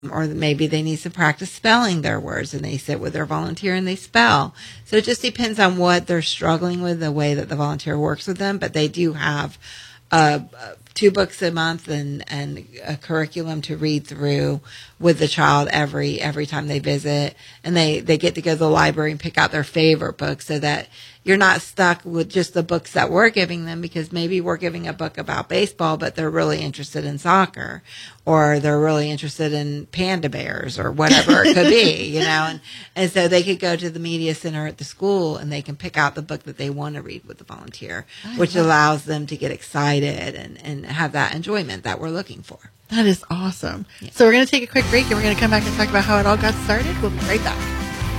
or maybe they need some practice spelling their words and they sit with their volunteer and they spell. So it just depends on what they're struggling with, the way that the volunteer works with them. But they do have 2 books a month and a curriculum to read through with the child every time they visit. And they get to go to the library and pick out their favorite book so that you're not stuck with just the books that we're giving them, because maybe we're giving a book about baseball, but they're really interested in soccer, or they're really interested in panda bears, or whatever it could be, and so they could go to the media center at the school and they can pick out the book that they want to read with the volunteer, which allows them to get excited and have that enjoyment that we're looking for. That is awesome. Yeah. So we're going to take a quick break and we're going to come back and talk about how it all got started. We'll be right back.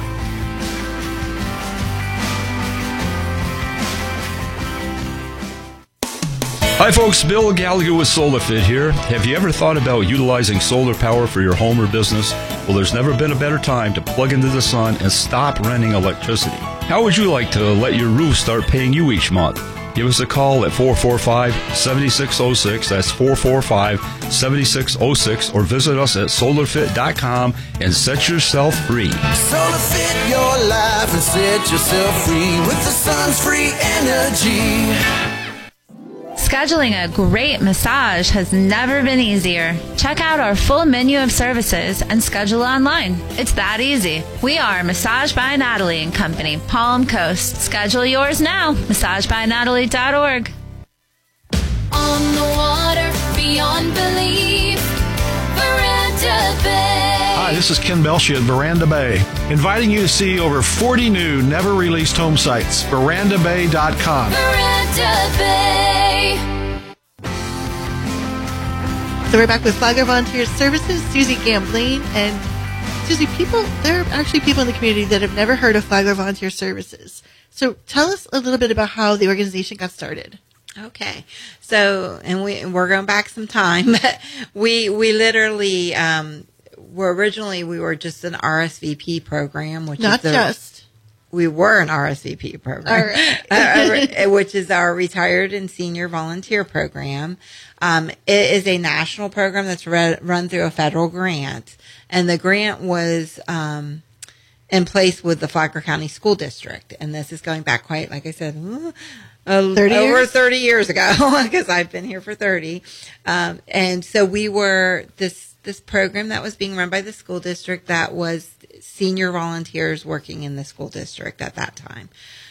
Hi folks, Bill Gallagher with SolarFit here. Have you ever thought about utilizing solar power for your home or business? Well, there's never been a better time to plug into the sun and stop renting electricity. How would you like to let your roof start paying you each month? Give us a call at 445-7606. That's 445-7606. Or visit us at solarfit.com and set yourself free. SolarFit your life and set yourself free with the sun's free energy. Scheduling a great massage has never been easier. Check out our full menu of services and schedule online. It's that easy. We are Massage by Natalie and Company, Palm Coast. Schedule yours now. MassageByNatalie.org. On the water, beyond belief, Veranda Bay. Hi, this is Ken Belshie at Veranda Bay, inviting you to see over 40 new, never-released home sites. VerandaBay.com. Veranda Bay. So we're back with Flagler Volunteer Services, Susie Gamblin. And Susie, there are actually people in the community that have never heard of Flagler Volunteer Services. So tell us a little bit about how the organization got started. Okay. So, and we're going back some time, but we literally, we were just an RSVP program, which we were an RSVP program, which is our Retired and Senior Volunteer Program. It is a national program that's run through a federal grant, and the grant was in place with the Flagler County School District. And this is going back quite, like I said, over 30 years ago, because I've been here for 30. And so we were this program that was being run by the school district that was senior volunteers working in the school district at that time.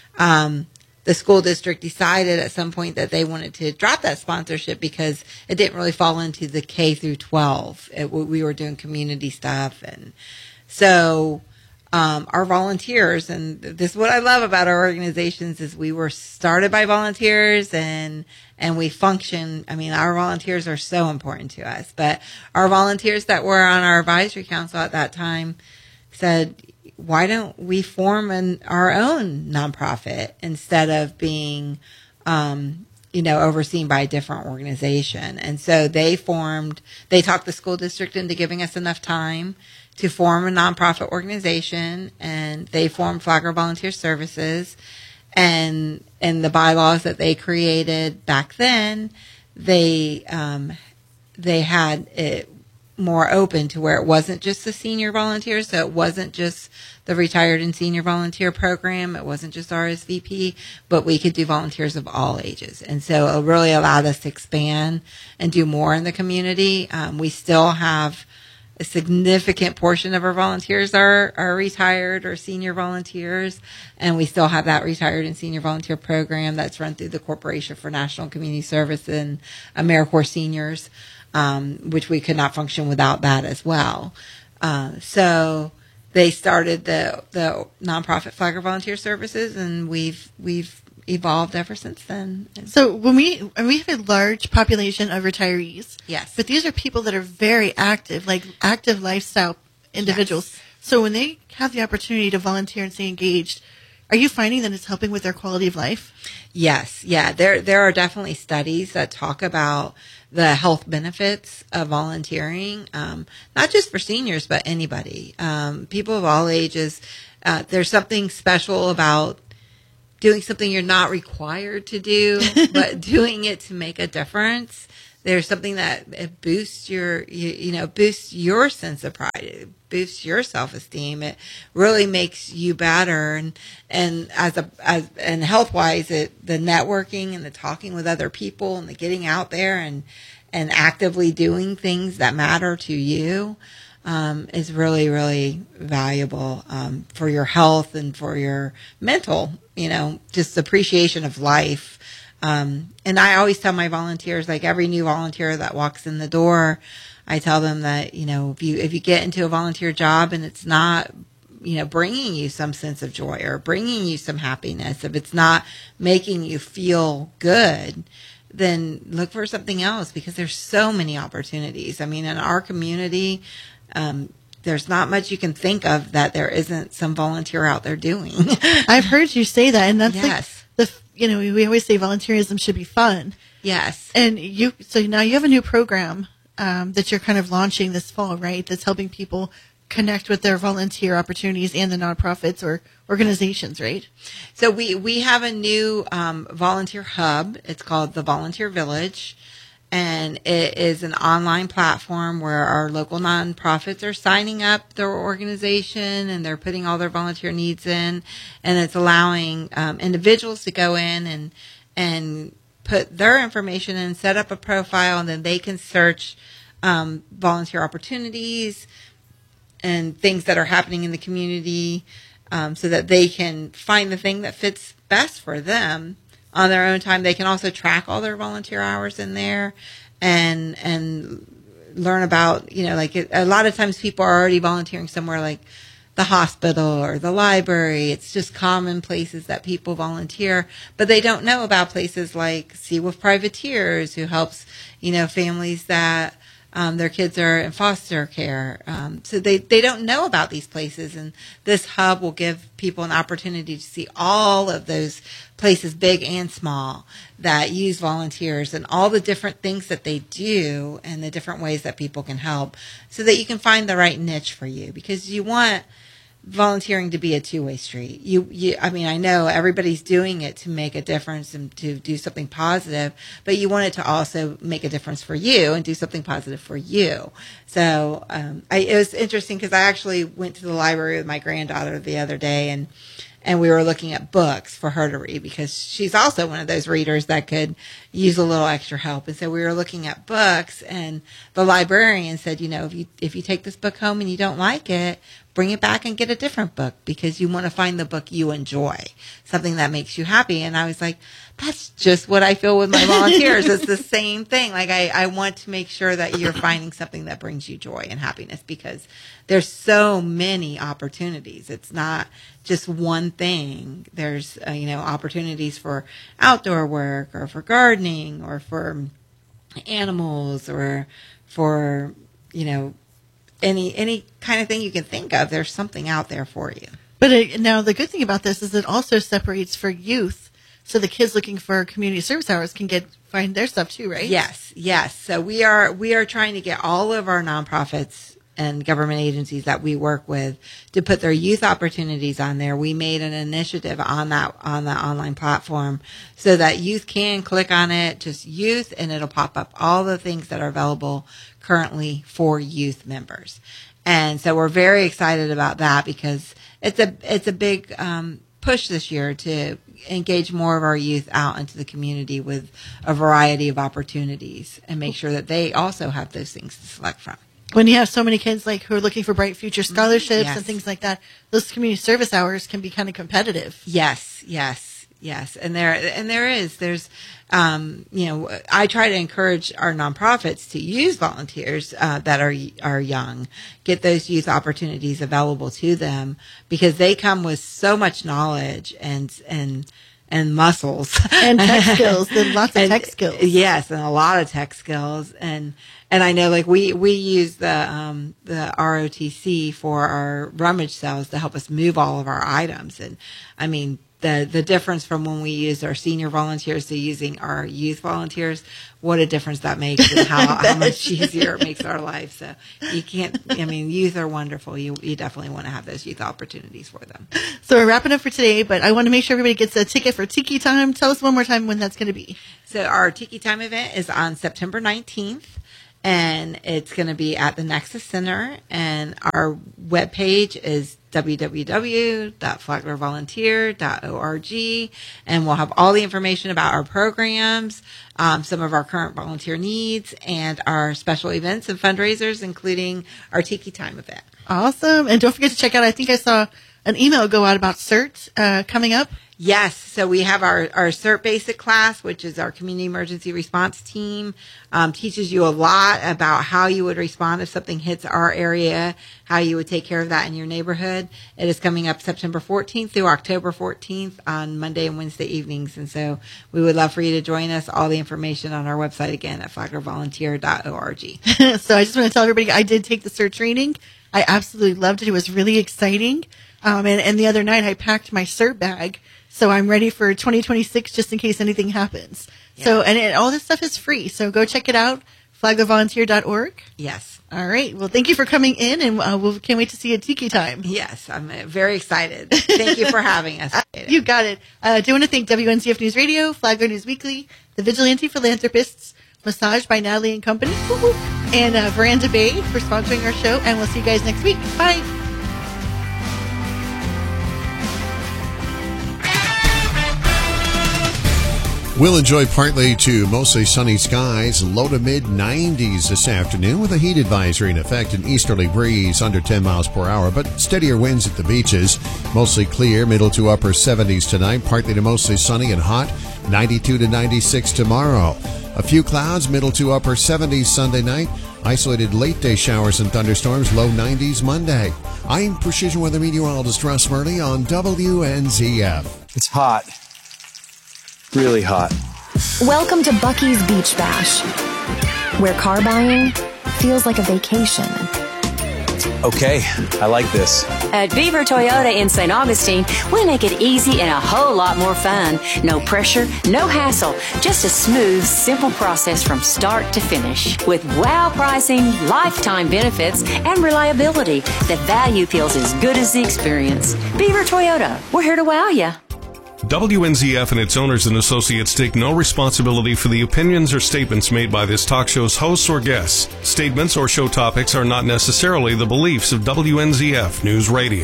The school district decided at some point that they wanted to drop that sponsorship because it didn't really fall into the K through 12. We were doing community stuff. And so our volunteers, and this is what I love about our organizations, is we were started by volunteers and we function. I mean, our volunteers are so important to us, but our volunteers that were on our advisory council at that time said, why don't we form our own nonprofit instead of being, overseen by a different organization? And so they talked the school district into giving us enough time to form a nonprofit organization, and they formed Flagler Volunteer Services. And the bylaws that they created back then, they had it more open to where it wasn't just the senior volunteers. So it wasn't just the Retired and Senior Volunteer Program. It wasn't just RSVP, but we could do volunteers of all ages. And so it really allowed us to expand and do more in the community. We still have a significant portion of our volunteers are retired or senior volunteers, and we still have that Retired and Senior Volunteer Program that's run through the Corporation for National Community Service and AmeriCorps Seniors, which we could not function without that as well. So they started the nonprofit Flagler Volunteer Services, and we've evolved ever since then. So we have a large population of retirees. Yes. But these are people that are very active, like active lifestyle individuals. Yes. So when they have the opportunity to volunteer and stay engaged, are you finding that it's helping with their quality of life? Yes. Yeah. There are definitely studies that talk about the health benefits of volunteering, not just for seniors, but anybody. People of all ages. There's something special about doing something you're not required to do, but doing it to make a difference there's something that it boosts boosts your sense of pride. It boosts your self-esteem. It really makes you better. And and health-wise, the networking and the talking with other people and the getting out there and actively doing things that matter to you, is really, really valuable, for your health and for your mental, just appreciation of life. And I always tell my volunteers, like every new volunteer that walks in the door, I tell them that, if you get into a volunteer job and it's not, bringing you some sense of joy or bringing you some happiness, if it's not making you feel good, then look for something else, because there's so many opportunities. I mean, in our community, there's not much you can think of that there isn't some volunteer out there doing. I've heard you say that, and that's yes. We always say volunteerism should be fun. Yes. And so now you have a new program that you're kind of launching this fall, right? That's helping people connect with their volunteer opportunities and the nonprofits or organizations, right? So we have a new volunteer hub. It's called the Volunteer Village. And it is an online platform where our local nonprofits are signing up their organization and they're putting all their volunteer needs in. And it's allowing individuals to go in and put their information in, set up a profile, and then they can search volunteer opportunities and things that are happening in the community, so that they can find the thing that fits best for them on their own time. They can also track all their volunteer hours in there and learn about, a lot of times people are already volunteering somewhere like the hospital or the library. It's just common places that people volunteer, but they don't know about places like Seawolf Privateers, who helps, families that their kids are in foster care. So they don't know about these places, and this hub will give people an opportunity to see all of those places, big and small, that use volunteers and all the different things that they do and the different ways that people can help, so that you can find the right niche for you, because you want volunteering to be a two-way street. I know everybody's doing it to make a difference and to do something positive, but you want it to also make a difference for you and do something positive for you. So it was interesting, because I actually went to the library with my granddaughter the other day, and we were looking at books for her to read, because she's also one of those readers that could use a little extra help. And so we were looking at books, and the librarian said, if you take this book home and you don't like it, bring it back and get a different book, because you want to find the book you enjoy, something that makes you happy. And I was like, that's just what I feel with my volunteers. It's the same thing. Like I want to make sure that you're finding something that brings you joy and happiness, because there's so many opportunities. It's not just one thing. There's, opportunities for outdoor work, or for gardening, or for animals, or for, any kind of thing you can think of. There's something out there for you. But now the good thing about this is it also separates for youth. So the kids looking for community service hours can find their stuff too, right? Yes. So we are trying to get all of our nonprofits and government agencies that we work with to put their youth opportunities on there. We made an initiative on the online platform, so that youth can click on it, just youth, and it'll pop up all the things that are available currently for youth members. And so we're very excited about that, because it's a big push this year to engage more of our youth out into the community with a variety of opportunities, and make sure that they also have those things to select from. When you have so many kids who are looking for Bright Future scholarships yes. and things like that, those community service hours can be kind of competitive. Yes. And there's, I try to encourage our nonprofits to use volunteers that are young, get those youth opportunities available to them, because they come with so much knowledge and muscles and tech skills. There's lots of tech skills. Yes, and a lot of tech skills. And I know, like, we use the ROTC for our rummage sales to help us move all of our items. And I mean, the difference from when we use our senior volunteers to using our youth volunteers, what a difference that makes, and how much easier it makes our life. So youth are wonderful. You definitely want to have those youth opportunities for them. So we're wrapping up for today, but I want to make sure everybody gets a ticket for Tiki Time. Tell us one more time when that's going to be. So our Tiki Time event is on September 19th. And it's going to be at the Nexus Center. And our webpage is www.flaglervolunteer.org. And we'll have all the information about our programs, some of our current volunteer needs, and our special events and fundraisers, including our Tiki Time event. Awesome. And don't forget to check out, I think I saw an email go out about CERT coming up. Yes. So we have our CERT basic class, which is our community emergency response team, teaches you a lot about how you would respond if something hits our area, how you would take care of that in your neighborhood. It is coming up September 14th through October 14th on Monday and Wednesday evenings. And so we would love for you to join us. All the information on our website again at flaglervolunteer.org. So I just want to tell everybody I did take the CERT training. I absolutely loved it. It was really exciting. And the other night I packed my CERT bag. So I'm ready for 2026 just in case anything happens. Yeah. So, and all this stuff is free. So go check it out, flaglervolunteer.org. Yes. All right. Well, thank you for coming in, and we can't wait to see you at Tiki Time. Yes, I'm very excited. Thank you for having us. You got it. I do want to thank WNZF News Radio, Flagler News Weekly, the Vigilante Philanthropists, Massage by Natalie and Company, and Veranda Bay for sponsoring our show. And we'll see you guys next week. Bye. We'll enjoy partly to mostly sunny skies, low to mid 90s this afternoon with a heat advisory in effect, an easterly breeze under 10 miles per hour, but steadier winds at the beaches. Mostly clear, middle to upper 70s tonight, partly to mostly sunny and hot, 92 to 96 tomorrow. A few clouds, middle to upper 70s Sunday night. Isolated late day showers and thunderstorms, low 90s Monday. I'm Precision Weather Meteorologist Russ Murley on WNZF. It's hot. Really hot. Welcome to Buc-ee's Beach Bash, where car buying feels like a vacation. Okay, I like this. At Beaver Toyota in St. Augustine, we make it easy and a whole lot more fun. No pressure, no hassle, just a smooth, simple process from start to finish. With wow pricing, lifetime benefits, and reliability, the value feels as good as the experience. Beaver Toyota, we're here to wow ya. WNZF and its owners and associates take no responsibility for the opinions or statements made by this talk show's hosts or guests. Statements or show topics are not necessarily the beliefs of WNZF News Radio.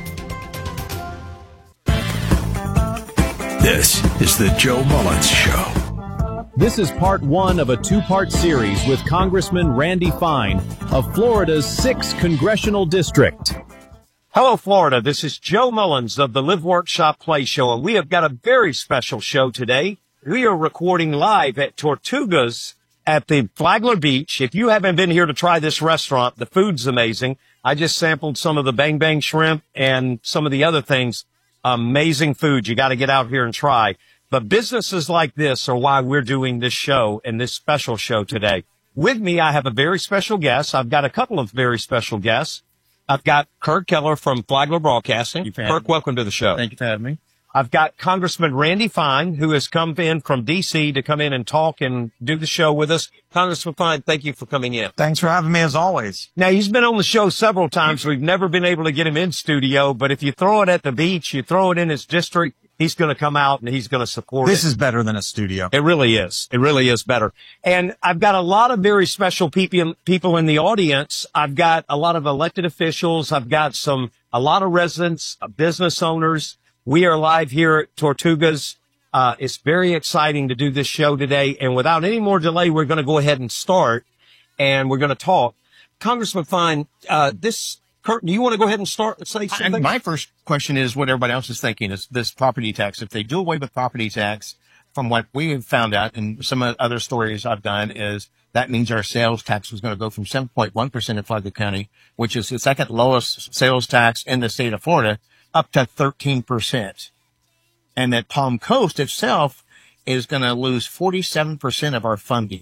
This is the Joe Mullins Show. This is part one of a two-part series with Congressman Randy Fine of Florida's 6th Congressional District. Hello, Florida. This is Joe Mullins of the Live Workshop Play Show, and we have got a very special show today. We are recording live at Tortugas at the Flagler Beach. If you haven't been here to try this restaurant, the food's amazing. I just sampled some of the Bang Bang shrimp and some of the other things. Amazing food. You got to get out here and try. But businesses like this are why we're doing this show and this special show today. With me, I have a very special guest. I've got a couple of very special guests. I've got Kirk Keller from Flagler Broadcasting. Kirk, welcome to the show. Thank you for having me. I've got Congressman Randy Fine, who has come in from D.C. to come in and talk and do the show with us. Congressman Fine, thank you for coming in. Thanks for having me, as always. Now, he's been on the show several times. We've never been able to get him in studio, but if you throw it at the beach, you throw it in his district, he's going to come out and he's going to support This is better than a studio. It really is. It really is better. And I've got a lot of very special people in the audience. I've got a lot of elected officials. I've got a lot of residents, business owners. We are live here at Tortugas. It's very exciting to do this show today. And without any more delay, we're going to go ahead and start and we're going to talk. Congressman Fine, Kurt, do you want to go ahead and start and say something? My first question is what everybody else is thinking is this property tax. If they do away with property tax, from what we have found out and some other stories I've done is that means our sales tax was going to go from 7.1% in Flagler County, which is the second lowest sales tax in the state of Florida, up to 13%. And that Palm Coast itself is going to lose 47% of our funding.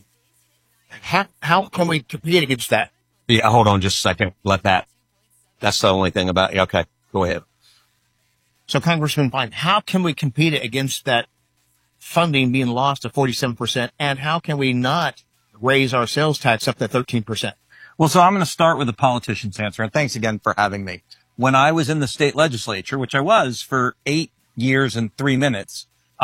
How can we compete against that? Yeah, hold on just a second. That's the only thing about it. Okay, go ahead. So, Congressman Fine, how can we compete against that funding being lost to 47%? And how can we not raise our sales tax up to 13%? Well, so I'm going to start with the politician's answer. And thanks again for having me. When I was in the state legislature, which I was for 8 years and 3 minutes,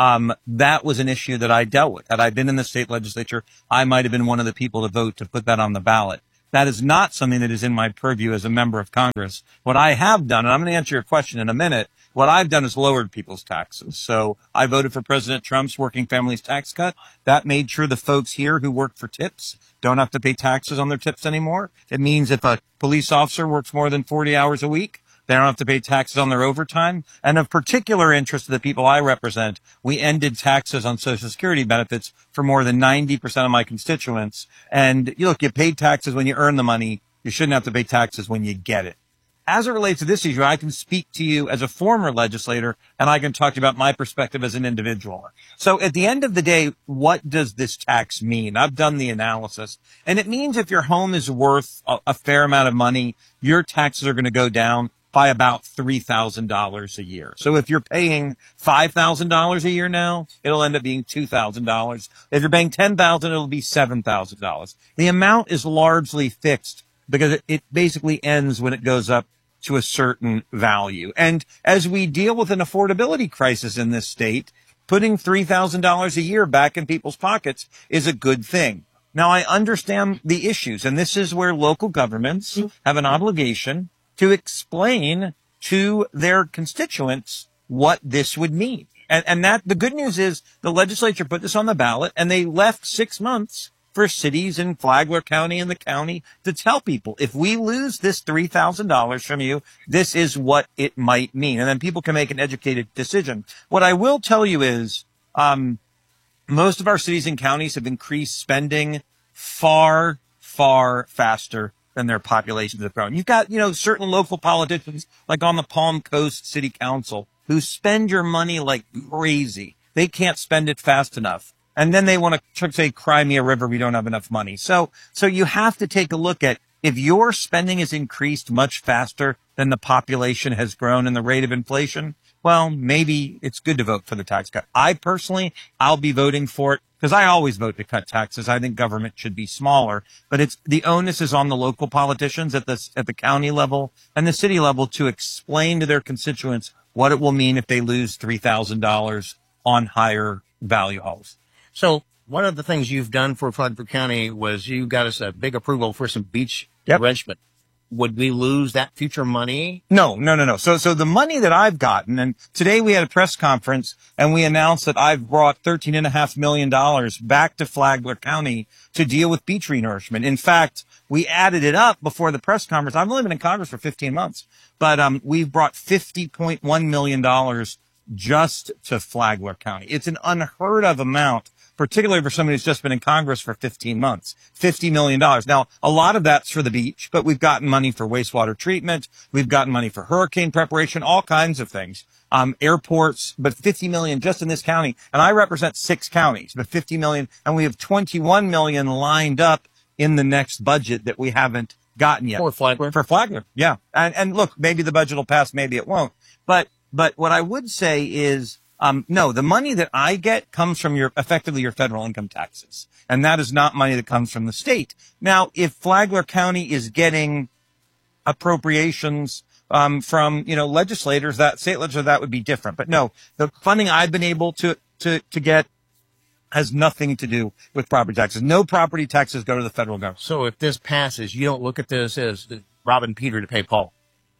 that was an issue that I dealt with. Had I been in the state legislature, I might have been one of the people to vote to put that on the ballot. That is not something that is in my purview as a member of Congress. What I have done, and I'm going to answer your question in a minute, what I've done is lowered people's taxes. So I voted for President Trump's working families tax cut. That made sure the folks here who work for tips don't have to pay taxes on their tips anymore. It means if a police officer works more than 40 hours a week, they don't have to pay taxes on their overtime. And of particular interest to the people I represent, we ended taxes on Social Security benefits for more than 90% of my constituents. And you pay taxes when you earn the money. You shouldn't have to pay taxes when you get it. As it relates to this issue, I can speak to you as a former legislator, and I can talk to you about my perspective as an individual. So at the end of the day, what does this tax mean? I've done the analysis, and it means if your home is worth a fair amount of money, your taxes are going to go down by about $3,000 a year. So if you're paying $5,000 a year now, it'll end up being $2,000. If you're paying $10,000, it'll be $7,000. The amount is largely fixed because it basically ends when it goes up to a certain value. And as we deal with an affordability crisis in this state, putting $3,000 a year back in people's pockets is a good thing. Now, I understand the issues, and this is where local governments have an obligation to explain to their constituents what this would mean. And that the good news is the legislature put this on the ballot, and they left 6 months for cities in Flagler County and the county to tell people, if we lose this $3,000 from you, this is what it might mean. And then people can make an educated decision. What I will tell you is, most of our cities and counties have increased spending far, far faster than their populations have grown. You've got, certain local politicians, like on the Palm Coast City Council, who spend your money like crazy. They can't spend it fast enough. And then they want to say, cry me a river, we don't have enough money. So you have to take a look at, if your spending has increased much faster than the population has grown and the rate of inflation, well, maybe it's good to vote for the tax cut. I'll be voting for it because I always vote to cut taxes. I think government should be smaller, but the onus is on the local politicians at the county level and the city level to explain to their constituents what it will mean if they lose $3,000 on higher value homes. So one of the things you've done for Flagler County was you got us a big approval for some beach enrichment. Would we lose that future money? No. So the money that I've gotten, and today we had a press conference and we announced that I've brought $13.5 million back to Flagler County to deal with beach renourishment. In fact, we added it up before the press conference. I've only been in Congress for 15 months, but we've brought $50.1 million just to Flagler County. It's an unheard of amount, particularly for somebody who's just been in Congress for 15 months, $50 million. Now, a lot of that's for the beach, but we've gotten money for wastewater treatment. We've gotten money for hurricane preparation, all kinds of things. Airports, but $50 million just in this county. And I represent 6 counties, but $50 million. And we have $21 million lined up in the next budget that we haven't gotten yet. For Flagler. Yeah. And look, maybe the budget will pass, maybe it won't. But what I would say is, no, the money that I get comes from effectively your federal income taxes. And that is not money that comes from the state. Now, if Flagler County is getting appropriations, from, legislators, that state legislature, that would be different. But no, the funding I've been able to get has nothing to do with property taxes. No property taxes go to the federal government. So if this passes, you don't look at this as robbing Peter to pay Paul.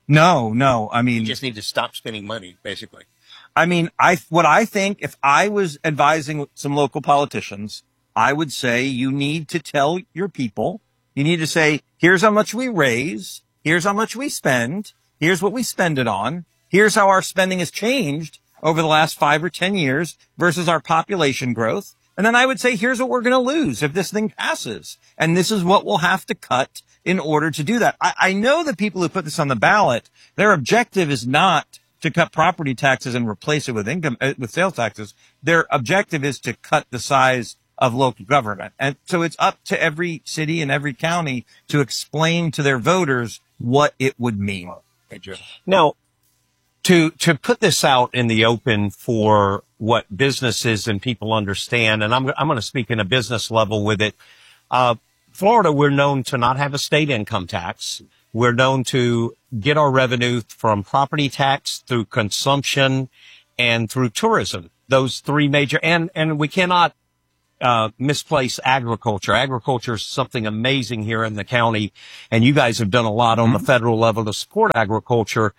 No. I mean, you just need to stop spending money, basically. I mean, what I think, if I was advising some local politicians, I would say you need to tell your people, you need to say, here's how much we raise, here's how much we spend, here's what we spend it on, here's how our spending has changed over the last 5 or 10 years versus our population growth. And then I would say, here's what we're going to lose if this thing passes. And this is what we'll have to cut in order to do that. I know the people who put this on the ballot, their objective is not to cut property taxes and replace it with sales taxes. Their objective is to cut the size of local government. And so it's up to every city and every county to explain to their voters what it would mean. Now, to put this out in the open for what businesses and people understand, and I'm going to speak in a business level with it. Florida, we're known to not have a state income tax. We're known to get our revenue from property tax, through consumption, and through tourism. those three major, and we cannot misplace agriculture. Agriculture is something amazing here in the county, and you guys have done a lot on the federal level to support agriculture.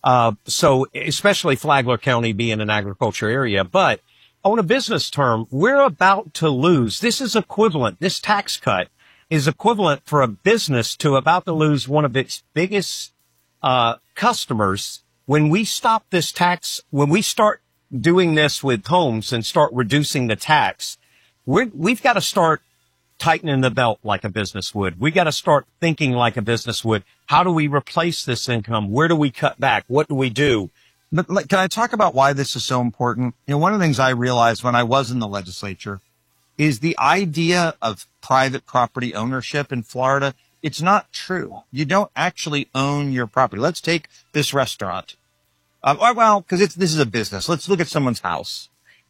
So especially Flagler County being an agriculture area, but on a business term, we're about to lose. This is equivalent. This tax cut is equivalent for a business to about to lose one of its biggest, customers. When we stop this tax, when we start doing this with homes and start reducing the tax, we've got to start tightening the belt like a business would. We got to start thinking like a business would. How do we replace this income? Where do we cut back? What do we do? But can I talk about why this is so important? You know, one of the things I realized when I was in the legislature is the idea of private property ownership in Florida. It's not true. You don't actually own your property. Let's take this restaurant. Because this is a business. Let's look at someone's house.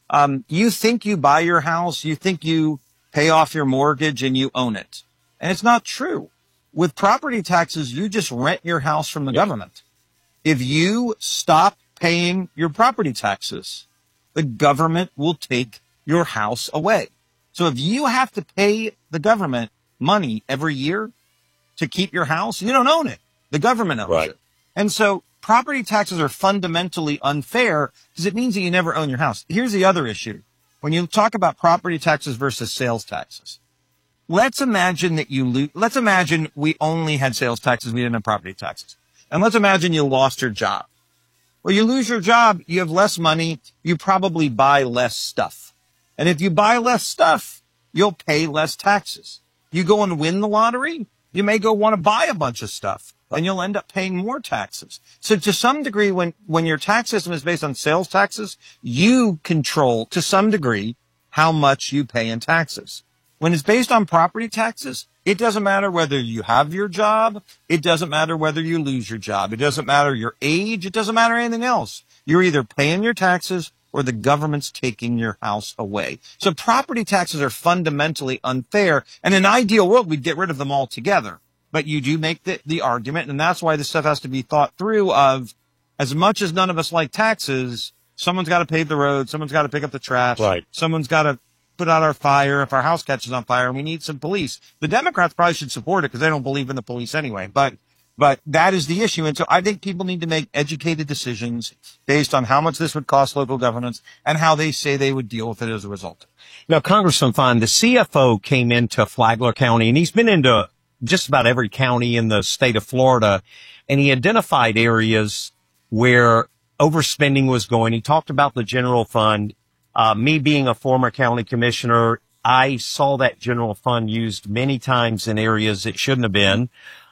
You think you buy your house, you think you pay off your mortgage and you own it. And it's not true. With property taxes, you just rent your house from the government. If you stop paying your property taxes, the government will take your house away. So if you have to pay the government money every year to keep your house, you don't own it. The government owns it. And so property taxes are fundamentally unfair because it means that you never own your house. Here's the other issue. When you talk about property taxes versus sales taxes, let's imagine that let's imagine we only had sales taxes. We didn't have property taxes. And let's imagine you lost your job. Well, you lose your job. You have less money. You probably buy less stuff. And if you buy less stuff, you'll pay less taxes. You go and win the lottery. You may go want to buy a bunch of stuff and you'll end up paying more taxes. So to some degree, when your tax system is based on sales taxes, you control to some degree how much you pay in taxes. When it's based on property taxes, it doesn't matter whether you have your job. It doesn't matter whether you lose your job. It doesn't matter your age. It doesn't matter anything else. You're either paying your taxes or the government's taking your house away. So property taxes are fundamentally unfair. And in an ideal world, we'd get rid of them altogether. But you do make the argument, and that's why this stuff has to be thought through of, as much as none of us like taxes, someone's got to pave the road, someone's got to pick up the trash, someone's got to put out our fire if our house catches on fire and we need some police. The Democrats probably should support it because they don't believe in the police anyway. But that is the issue. And so I think people need to make educated decisions based on how much this would cost local governments and how they say they would deal with it as a result. Now, Congressman Fine, the CFO came into Flagler County, and he's been into just about every county in the state of Florida, and he identified areas where overspending was going. He talked about the general fund. Me being a former county commissioner, I saw that general fund used many times in areas it shouldn't have been,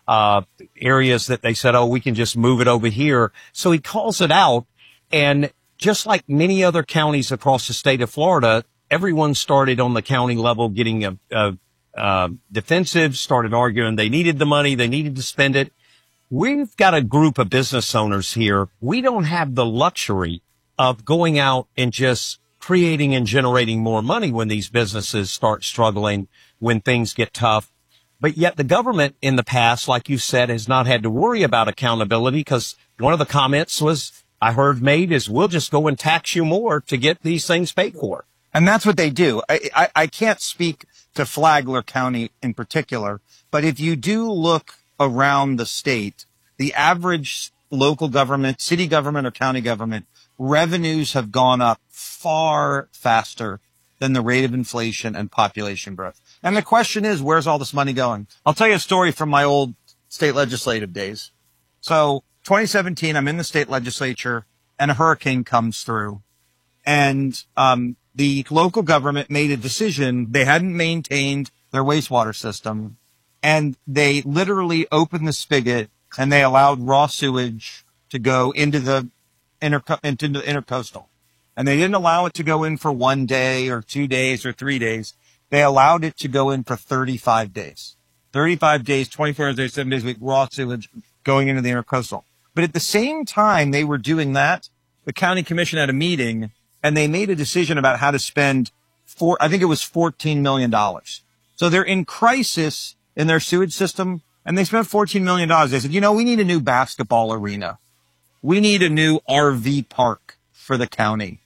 areas that they said, oh, we can just move it over here. So he calls it out. And just like many other counties across the state of Florida, everyone started on the county level getting defensive, started arguing they needed the money, they needed to spend it. We've got a group of business owners here. We don't have the luxury of going out and just creating and generating more money when these businesses start struggling, when things get tough. But yet the government in the past, like you said, has not had to worry about accountability, because one of the comments I heard made is, we'll just go and tax you more to get these things paid for. And that's what they do. I can't speak to Flagler County in particular, but if you do look around the state, the average local government, city government or county government, revenues have gone up far faster than the rate of inflation and population growth. And the question is, where's all this money going? I'll tell you a story from my old state legislative days. So 2017, I'm in the state legislature and a hurricane comes through, and the local government made a decision. They hadn't maintained their wastewater system, and they literally opened the spigot and they allowed raw sewage to go into the intercoastal. And they didn't allow it to go in for 1 day or 2 days or 3 days. They allowed it to go in for 35 days. 35 days, 24 days, 7 days a week, raw sewage going into the intercoastal. But at the same time they were doing that, the county commission had a meeting and they made a decision about how to spend I think it was $14 million. So they're in crisis in their sewage system, and they spent $14 million. They said, we need a new basketball arena. We need a new RV park for the county.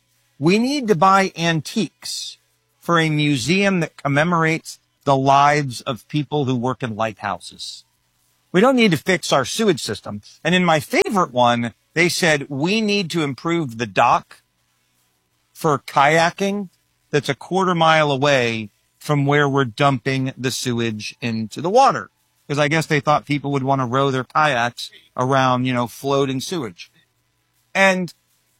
We need to buy antiques for a museum that commemorates the lives of people who work in lighthouses. We don't need to fix our sewage system. And in my favorite one, they said we need to improve the dock for kayaking that's a quarter mile away from where we're dumping the sewage into the water. Because I guess they thought people would want to row their kayaks around, floating sewage. And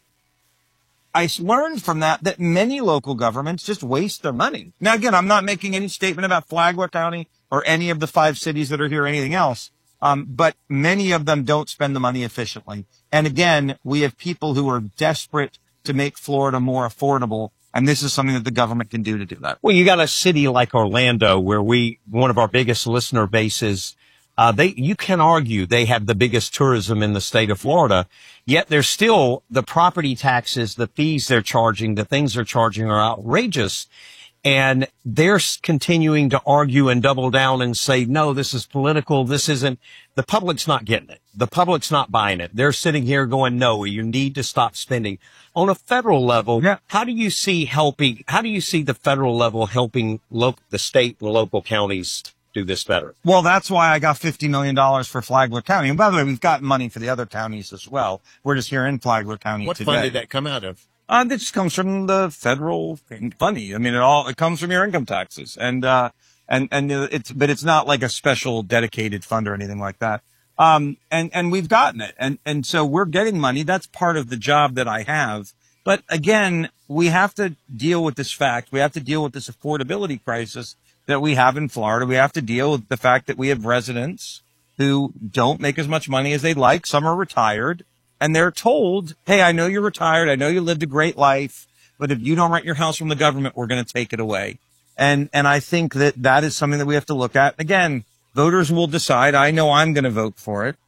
I learned from that many local governments just waste their money. Now, again, I'm not making any statement about Flagler County or any of the 5 cities that are here or anything else. But many of them don't spend the money efficiently. And again, we have people who are desperate to make Florida more affordable. And this is something that the government can do to do that. Well, you got a city like Orlando where one of our biggest listener bases, you can argue they have the biggest tourism in the state of Florida, yet there's still the property taxes, the fees they're charging, the things they're charging are outrageous. And they're continuing to argue and double down and say, no, this is political. This isn't. The public's not getting it. The public's not buying it. They're sitting here going, no, you need to stop spending. On a federal level, how do you see the federal level helping the state and local counties do this better? Well, that's why I got $50 million for Flagler County. And by the way, we've got money for the other counties as well. We're just here in Flagler County What today. fund did that come out of? That just comes from the federal funding. I mean, it comes from your income taxes. But it's not like a special dedicated fund or anything like that. And we've gotten it. And so we're getting money. That's part of the job that I have. But again, we have to deal with this fact. We have to deal with this affordability crisis that we have in Florida. We have to deal with the fact that we have residents who don't make as much money as they'd like. Some are retired. And they're told, hey, I know you're retired. I know you lived a great life. But if you don't rent your house from the government, we're going to take it away. And I think that is something that we have to look at. Again, voters will decide. I know I'm going to vote for it.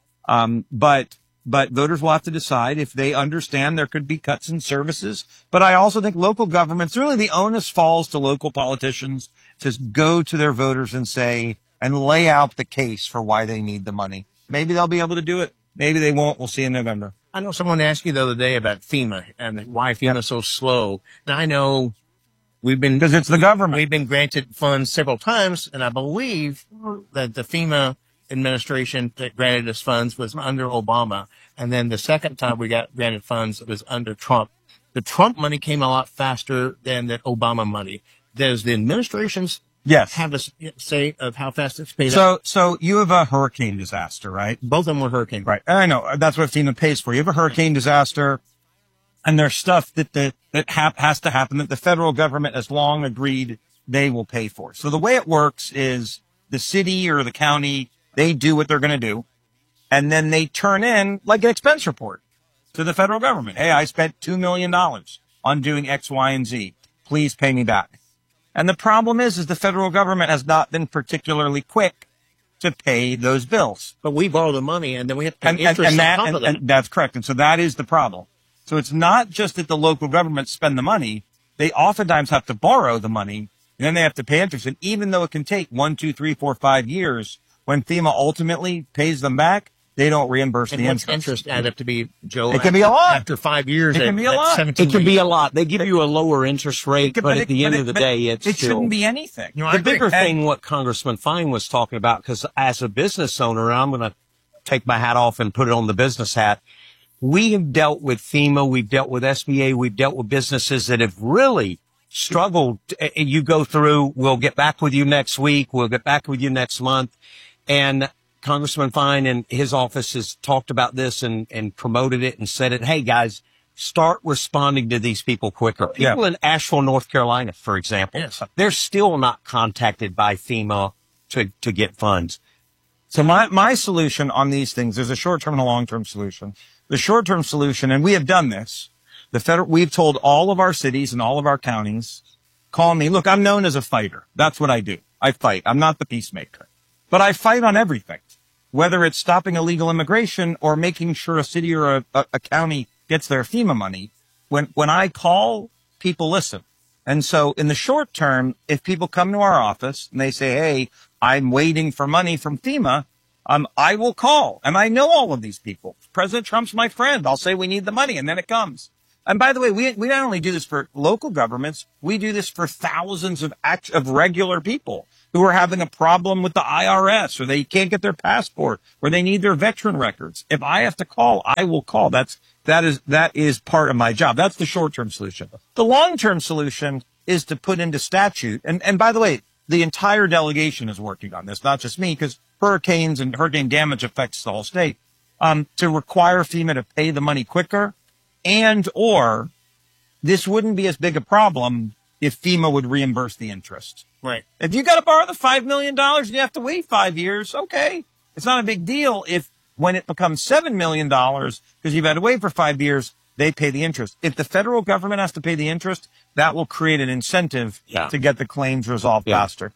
But voters will have to decide if they understand there could be cuts in services. But I also think local governments, really the onus falls to local politicians to go to their voters and say, and lay out the case for why they need the money. Maybe they'll be able to do it. Maybe they won't. We'll see in November. I know someone asked you the other day about FEMA and why FEMA is so slow. Now I know because it's the government. We've been granted funds several times, and I believe that the FEMA administration that granted us funds was under Obama. And then the second time we got granted funds was under Trump. The Trump money came a lot faster than the Obama money. Does the administration's have a say of how fast it's paid out? So you have a hurricane disaster, right? Both of them were hurricanes. Right. I know. That's what FEMA pays for. You have a hurricane disaster, and there's stuff that has to happen that the federal government has long agreed they will pay for. So the way it works is the city or the county, they do what they're going to do, and then they turn in like an expense report to the federal government. Hey, I spent $2 million on doing X, Y, and Z. Please pay me back. And the problem is the federal government has not been particularly quick to pay those bills. But we borrow the money and then we have to pay interest on top of that. And that's correct. And so that is the problem. So it's not just that the local governments spend the money. They oftentimes have to borrow the money and then they have to pay interest. And even though it can take 1, 2, 3, 4, 5 years, when FEMA ultimately pays them back, they don't reimburse the interest. Interest add up to be, Joe? It can be a lot. After 5 years, it can be a lot. It can be a lot. They give you a lower interest rate, but at the end of the day, it shouldn't be anything. The bigger thing, what Congressman Fine was talking about, because as a business owner, I'm going to take my hat off and put it on the business hat. We have dealt with FEMA, we've dealt with SBA, we've dealt with businesses that have really struggled. You go through, we'll get back with you next week, we'll get back with you next month, and Congressman Fine and his office has talked about this and promoted it and said it. Hey guys, start responding to these people quicker. People in Asheville, North Carolina, for example, they're still not contacted by FEMA to get funds. So my solution on these things, there's a short-term and a long-term solution. The short-term solution, and we have done this, we've told all of our cities and all of our counties, call me. Look, I'm known as a fighter. That's what I do. I fight. I'm not the peacemaker. But I fight on everything, whether it's stopping illegal immigration or making sure a city or a county gets their FEMA money. When I call, people listen. And so in the short term, if people come to our office and they say, hey, I'm waiting for money from FEMA, I will call. And I know all of these people. President Trump's my friend. I'll say we need the money and then it comes. And by the way, we not only do this for local governments, we do this for thousands of regular people who are having a problem with the IRS, or they can't get their passport, or they need their veteran records. If I have to call, I will call. That is part of my job. That's the short-term solution. The long-term solution is to put into statute. And by the way, the entire delegation is working on this, not just me, because hurricanes and hurricane damage affects the whole state. To require FEMA to pay the money quicker, or this wouldn't be as big a problem if FEMA would reimburse the interest. Right. If you got to borrow the $5 million and you have to wait 5 years, okay. It's not a big deal if when it becomes $7 million because you've had to wait for 5 years, they pay the interest. If the federal government has to pay the interest, that will create an incentive to get the claims resolved faster.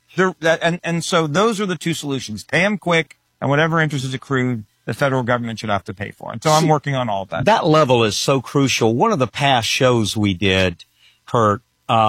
And so those are the two solutions. Pay them quick, and whatever interest is accrued, the federal government should have to pay for. And so I'm working on all of that. That level is so crucial. One of the past shows we did, Kurt,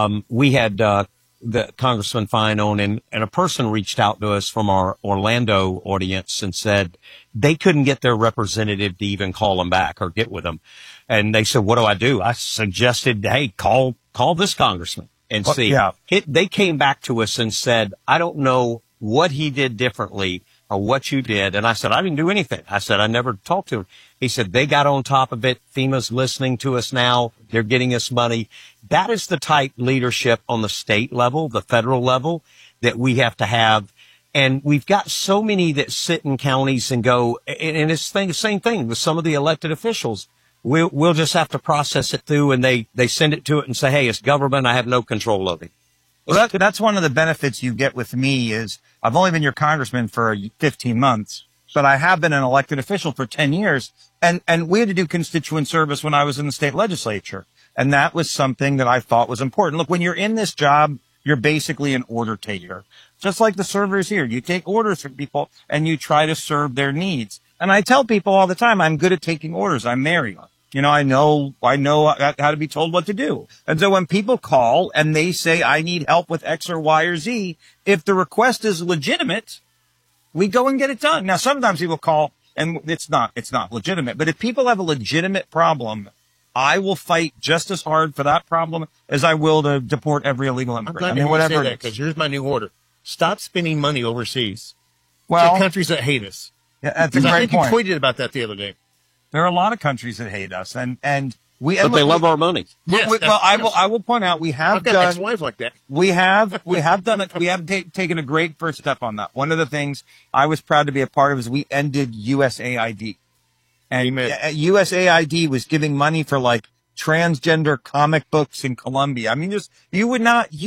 we had the Congressman Fine on, and a person reached out to us from our Orlando audience and said they couldn't get their representative to even call them back or get with them. And they said, what do I do? I suggested, hey, call this congressman and see. They came back to us and said, I don't know what he did differently or what you did. And I said, I didn't do anything. I said, I never talked to him. He said, they got on top of it. FEMA's listening to us now. They're getting us money. That is the type leadership on the state level, the federal level, that we have to have. And we've got so many that sit in counties and go, and it's the same thing with some of the elected officials. We'll just have to process it through, and they send it to it and say, hey, it's government. I have no control of it. Well, that's one of the benefits you get with me is I've only been your congressman for 15 months, but I have been an elected official for 10 years. And we had to do constituent service when I was in the state legislature. And that was something that I thought was important. Look, when you're in this job, you're basically an order taker. Just like the servers here. You take orders from people and you try to serve their needs. And I tell people all the time, I'm good at taking orders. I'm married. You know, I know how to be told what to do. And so when people call and they say, I need help with X or Y or Z, if the request is legitimate, we go and get it done. Now, sometimes people call and it's not legitimate, but if people have a legitimate problem, I will fight just as hard for that problem as I will to deport every illegal immigrant. I'm glad you say that, because here's my new order. Stop spending money overseas. Well, to countries that hate us. Yeah, that's a great point. You tweeted about that the other day. There are a lot of countries that hate us, and we. But they love our money. Yes, I will point out we have done. Ex-wife like that. We have done it. We have taken a great first step on that. One of the things I was proud to be a part of is we ended USAID, and USAID was giving money for like transgender comic books in Colombia. I mean, just you would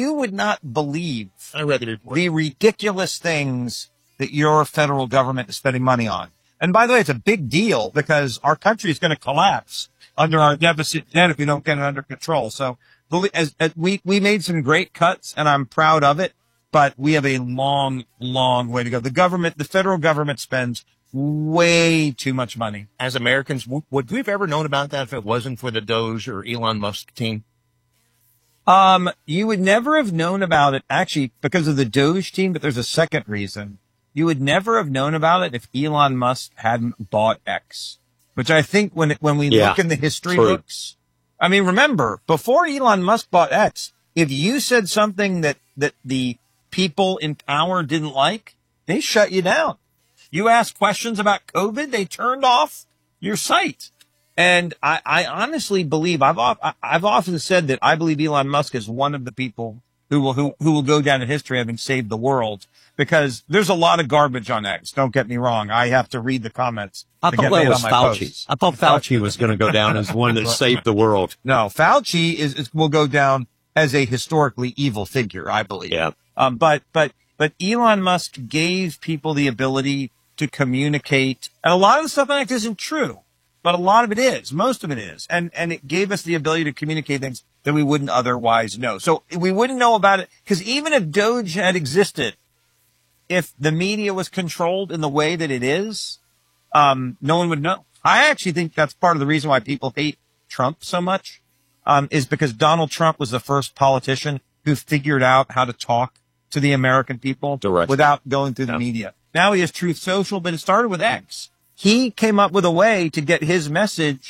not believe I read the report. The ridiculous things that your federal government is spending money on. And by the way, it's a big deal because our country is going to collapse under our deficit debt if we don't get it under control. So as we made some great cuts, and I'm proud of it, but we have a long, long way to go. The federal government spends way too much money. As Americans, would we have ever known about that if it wasn't for the Doge or Elon Musk team? You would never have known about it actually because of the Doge team, but there's a second reason. You would never have known about it if Elon Musk hadn't bought X, which I think when we look in the history books, I mean, remember, before Elon Musk bought X, if you said something that the people in power didn't like, they shut you down. You asked questions about COVID, they turned off your site. And I honestly believe, I've often said that I believe Elon Musk is one of the people who will go down in history having saved the world. Because there's a lot of garbage on X. Don't get me wrong. I have to read the comments. I thought that was Fauci. I thought Fauci was going to go down as one that saved the world. No, Fauci will go down as a historically evil figure, I believe. Yeah. But Elon Musk gave people the ability to communicate. And a lot of the stuff on X isn't true, but a lot of it is. Most of it is. And it gave us the ability to communicate things that we wouldn't otherwise know. So we wouldn't know about it because even if Doge had existed, if the media was controlled in the way that it is, no one would know. I actually think that's part of the reason why people hate Trump so much, is because Donald Trump was the first politician who figured out how to talk to the American people without going through the media. Now he has Truth Social, but it started with X. He came up with a way to get his message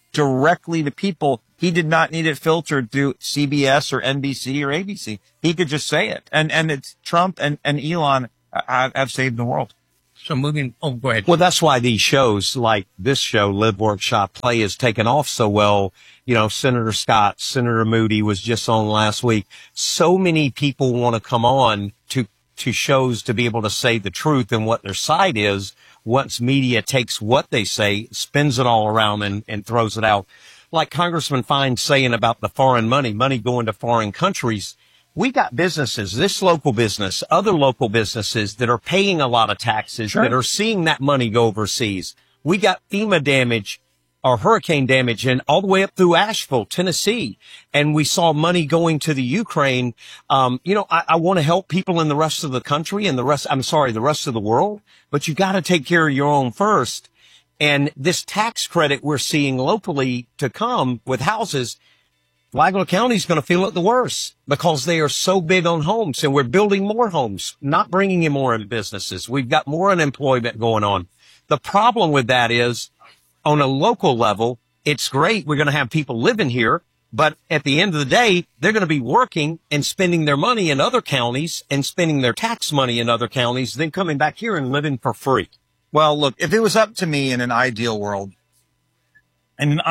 directly to people. He did not need it filtered through CBS or NBC or ABC. He could just say it. And it's Trump and Elon have saved the world. So go ahead. Well, that's why these shows like this show, Live, Work, Shop, Play, has taken off so well. You know, Senator Scott, Senator Moody was just on last week. So many people want to come on to shows to be able to say the truth and what their side is. Once media takes what they say, spins it all around and throws it out. Like Congressman Fine saying about the foreign money going to foreign countries. We got businesses, this local business, other local businesses that are paying a lot of taxes, that are seeing that money go overseas. We got FEMA damage or hurricane damage and all the way up through Asheville, Tennessee. And we saw money going to the Ukraine. I want to help people in the rest of the country and the rest of the world, but you got to take care of your own first. And this tax credit we're seeing locally to come with houses, Flagler County is going to feel it the worst because they are so big on homes, and we're building more homes, not bringing in more businesses. We've got more unemployment going on. The problem with that is on a local level, it's great. We're going to have people living here, but at the end of the day, they're going to be working and spending their money in other counties and spending their tax money in other counties, then coming back here and living for free. Well, look, if it was up to me in an ideal world, and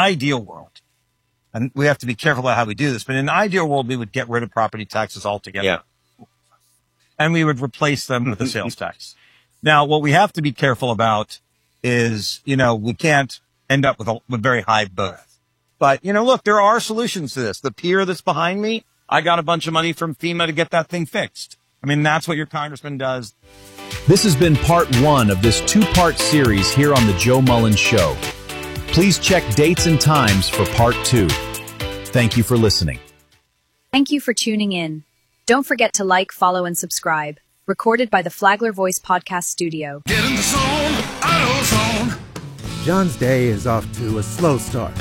we have to be careful about how we do this, but in an ideal world, we would get rid of property taxes altogether. Yeah. And we would replace them with a sales tax. Now, what we have to be careful about is, we can't end up with very high both. But, look, there are solutions to this. The pier that's behind me, I got a bunch of money from FEMA to get that thing fixed. I mean, that's what your congressman does. This has been part 1 of this 2-part series here on The Joe Mullins Show. Please check dates and times for part 2. Thank you for listening. Thank you for tuning in. Don't forget to like, follow, and subscribe. Recorded by the Flagler Voice Podcast Studio. Get in the zone, AutoZone. John's day is off to a slow start.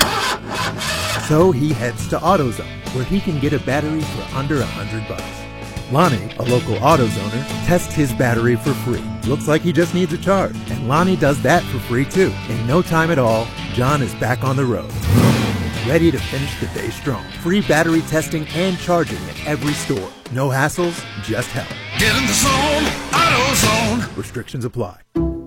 So he heads to AutoZone, where he can get a battery for under $100. Lonnie, a local AutoZoner, tests his battery for free. Looks like he just needs a charge, and Lonnie does that for free too. In no time at all, John is back on the road, ready to finish the day strong. Free battery testing and charging at every store. No hassles, just help. Get in the zone, AutoZone. Restrictions apply.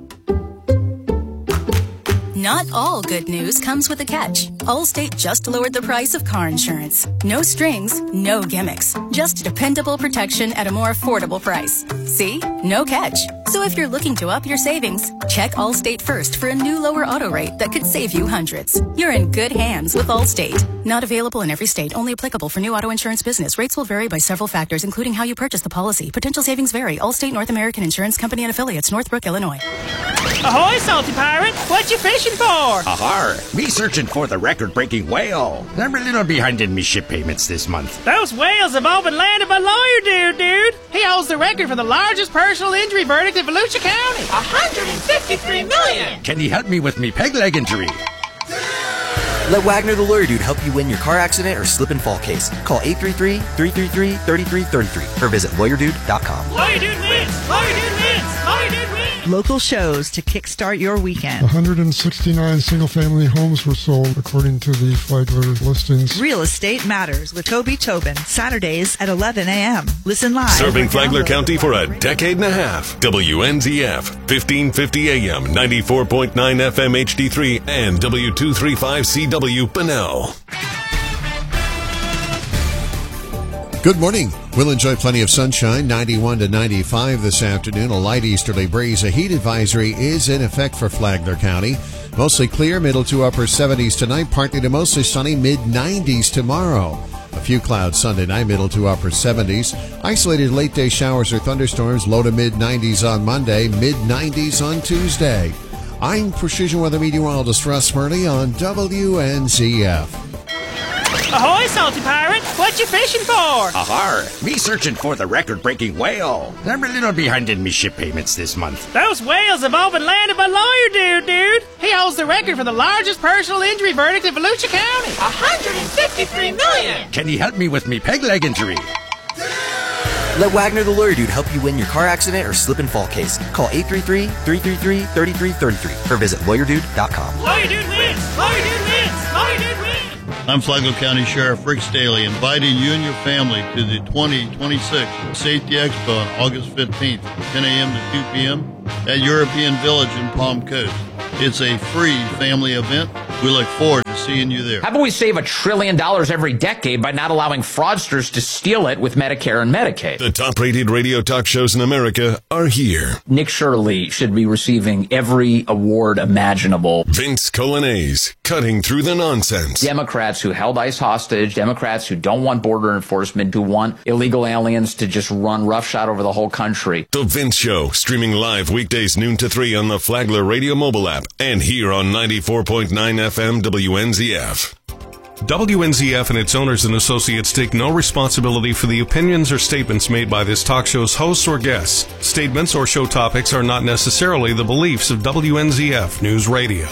Not all good news comes with a catch. Allstate just lowered the price of car insurance. No strings, no gimmicks. Just dependable protection at a more affordable price. See? No catch. So if you're looking to up your savings, check Allstate first for a new lower auto rate that could save you hundreds. You're in good hands with Allstate. Not available in every state. Only applicable for new auto insurance business. Rates will vary by several factors, including how you purchase the policy. Potential savings vary. Allstate North American Insurance Company and affiliates. Northbrook, Illinois. Ahoy, salty pirate! What you fishing for? Ahar! Me searching for the record-breaking whale. I'm a little behind in me ship payments this month. Those whales have all been landed by lawyer dude. He holds the record for the largest personal injury verdict in Volusia County. $153 million! Can he help me with me peg leg injury? Let Wagner the Lawyer Dude help you win your car accident or slip and fall case. Call 833-333-3333 or visit lawyerdude.com. Lawyer Dude wins! Lawyer Dude wins! Lawyer Dude wins! Local shows to kickstart your weekend. 169 single-family homes were sold, according to the Flagler listings. Real Estate Matters with Toby Tobin, Saturdays at 11 a.m. Listen live. Serving Flagler County for a decade and a half. WNZF, 1550 AM, 94.9 FM HD3, and W235CW Bunnell. Good morning. We'll enjoy plenty of sunshine, 91 to 95 this afternoon. A light easterly breeze. A heat advisory is in effect for Flagler County. Mostly clear, middle to upper 70s tonight, partly to mostly sunny, mid-90s tomorrow. A few clouds Sunday night, middle to upper 70s. Isolated late-day showers or thunderstorms, low to mid-90s on Monday, mid-90s on Tuesday. I'm Precision Weather Meteorologist Russ Murley on WNZF. Ahoy, salty pirate! What you fishing for? Ahar! Me searching for the record-breaking whale. I'm a little behind in me ship payments this month. Those whales have all been landed by lawyer dude. He holds the record for the largest personal injury verdict in Volusia County. $153 million! Can he help me with me peg leg injury? Let Wagner the Lawyer Dude help you win your car accident or slip and fall case. Call 833-333-3333 or visit lawyerdude.com. Lawyer Dude wins! Lawyer Dude wins! Lawyer Dude I'm Flagler County Sheriff Rick Staley, inviting you and your family to the 2026 Safety Expo on August 15th from 10 a.m. to 2 p.m. at European Village in Palm Coast. It's a free family event. We look forward to seeing you there. How about we save $1 trillion every decade by not allowing fraudsters to steal it with Medicare and Medicaid? The top-rated radio talk shows in America are here. Nick Shirley should be receiving every award imaginable. Vince Colanese, cutting through the nonsense. Democrats who held ICE hostage, Democrats who don't want border enforcement, who want illegal aliens to just run roughshod over the whole country. The Vince Show, streaming live weekdays noon to 3 on the Flagler Radio mobile app and here on 94.9 FM WNZF. WNZF and its owners and associates take no responsibility for the opinions or statements made by this talk show's hosts or guests. Statements or show topics are not necessarily the beliefs of WNZF News Radio.